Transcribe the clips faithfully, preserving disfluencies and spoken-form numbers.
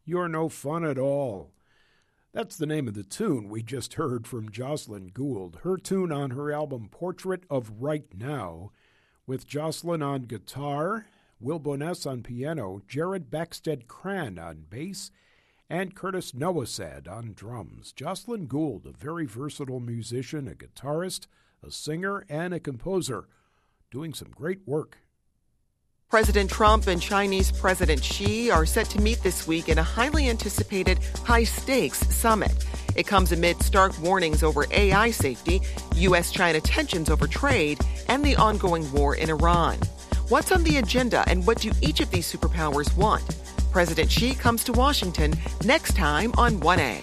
You're No Fun at All. That's the name of the tune we just heard from Jocelyn Gould, her tune on her album Portrait of Right Now, with Jocelyn on guitar, Will Boness on piano, Jared Baxted-Cran on bass, and Curtis Nowosad on drums. Jocelyn Gould, a very versatile musician, a guitarist, a singer, and a composer, doing some great work. President Trump and Chinese President Xi are set to meet this week in a highly anticipated high-stakes summit. It comes amid stark warnings over A I safety, U S China tensions over trade, and the ongoing war in Iran. What's on the agenda, and what do each of these superpowers want? President Xi comes to Washington next time on one A.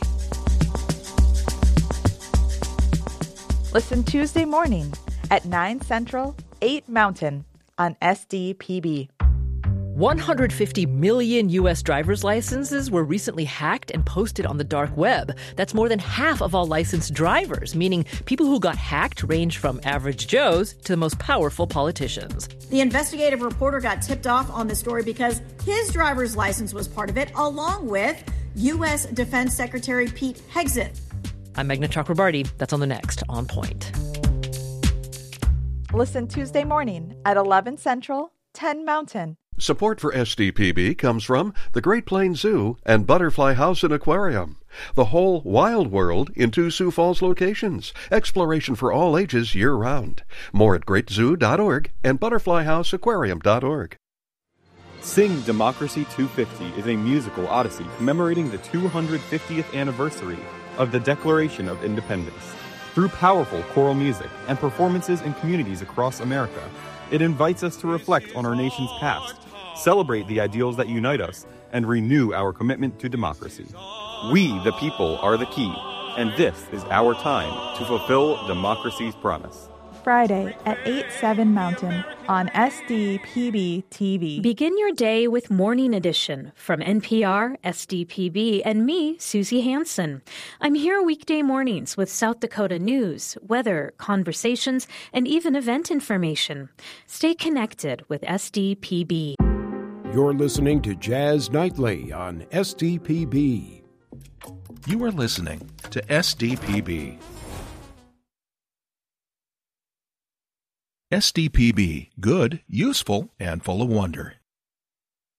Listen Tuesday morning at nine Central, eight Mountain on S D P B. one hundred fifty million U S driver's licenses were recently hacked and posted on the dark web. That's more than half of all licensed drivers, meaning people who got hacked range from average Joes to the most powerful politicians. The investigative reporter got tipped off on the story because his driver's license was part of it, along with U S Defense Secretary Pete Hegseth. I'm Meghna Chakrabarty. That's on the next On Point. Listen Tuesday morning at eleven Central, ten Mountain. Support for S D P B comes from the Great Plains Zoo and Butterfly House and Aquarium. The whole wild world in two Sioux Falls locations. Exploration for all ages year-round. More at great zoo dot org and butterfly house aquarium dot org. Sing Democracy two fifty is a musical odyssey commemorating the two hundred fiftieth anniversary of the Declaration of Independence. Through powerful choral music and performances in communities across America, it invites us to reflect on our nation's past, celebrate the ideals that unite us, and renew our commitment to democracy. We, the people, are the key, and this is our time to fulfill democracy's promise. Friday at eight, seven Mountain on S D P B T V. Begin your day with Morning Edition from N P R, S D P B, and me, Susie Hansen. I'm here weekday mornings with South Dakota news, weather, conversations, and even event information. Stay connected with S D P B. You're listening to Jazz Nightly on S D P B. You are listening to S D P B. S D P B, good, useful, and full of wonder.